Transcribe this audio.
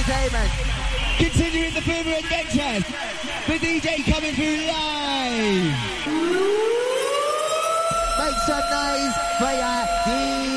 Entertainment. Continuing the further adventures. The DJ coming through live. Make some noise for your DJ.